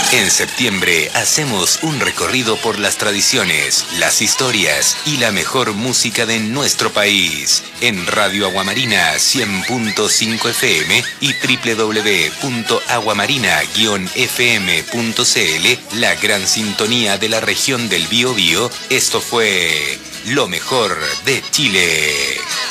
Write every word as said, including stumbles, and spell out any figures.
En septiembre hacemos un recorrido por las tradiciones, las historias y la mejor música de nuestro país. En Radio Aguamarina cien punto cinco F M y doble u doble u doble u punto aguamarina guion f m punto c l, la gran sintonía de la región del Biobío. Esto fue Lo Mejor de Chile.